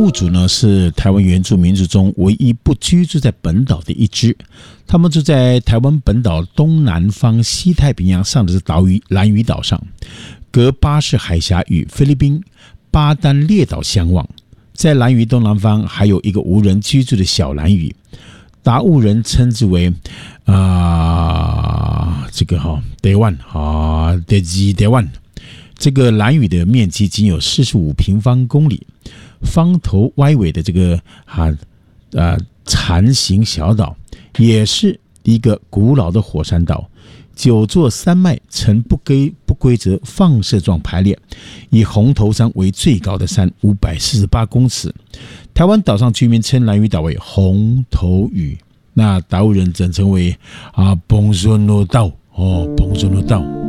兀族呢是台湾原住民族中唯一不居住在本岛的一支，他们住在台湾本岛东南方西太平洋上的岛屿兰屿岛上，隔巴士海峡与菲律宾巴丹列岛相望。在兰屿东南方还有一个无人居住的小兰屿，达悟人称之为台湾台湾。这个兰屿的面积仅有45平方公里，方头歪尾的这个蝉形小岛，也是一个古老的火山岛。9座山脉呈不规则放射状排列，以红头山为最高的山，548公尺。台湾岛上居民称兰屿岛为红头屿，那达悟人整称为崩顺罗岛崩顺罗岛。